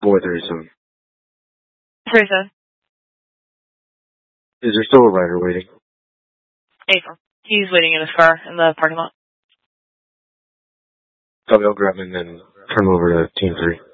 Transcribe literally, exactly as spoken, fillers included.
Boy thirty-seven. thirty-seven. Is there still a rider waiting? April. He's waiting in his car in the parking lot. Copy, I'll grab him and then turn him over to Team three.